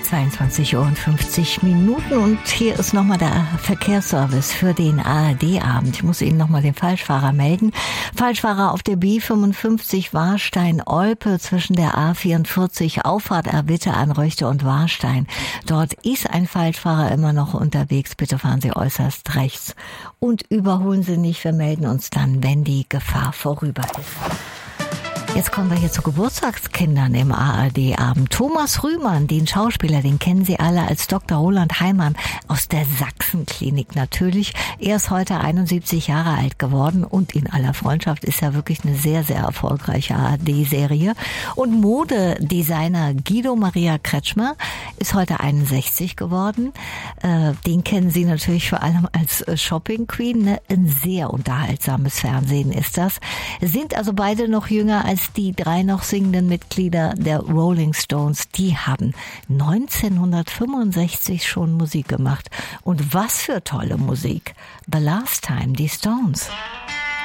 22:50 und hier ist nochmal der Verkehrsservice für den ARD-Abend. Ich muss Ihnen nochmal den Falschfahrer melden. Falschfahrer auf der B55 Warstein-Olpe zwischen der A44 Auffahrt Erwitte an Röchte und Warstein. Dort ist ein Falschfahrer immer noch unterwegs. Bitte fahren Sie äußerst rechts und überholen Sie nicht. Wir melden uns dann, wenn die Gefahr vorüber ist. Jetzt kommen wir hier zu Geburtstagskindern im ARD-Abend. Thomas Rühmann, den Schauspieler, den kennen Sie alle als Dr. Roland Heimann aus der Sachsenklinik natürlich. Er ist heute 71 Jahre alt geworden und in aller Freundschaft ist ja wirklich eine sehr, sehr erfolgreiche ARD-Serie. Und Modedesigner Guido Maria Kretschmer ist heute 61 geworden. Den kennen Sie natürlich vor allem als Shopping Queen. Ne? Ein sehr unterhaltsames Fernsehen ist das. Sind also beide noch jünger als die drei noch singenden Mitglieder der Rolling Stones. Die haben 1965 schon Musik gemacht. Und was für tolle Musik. The Last Time, die Stones.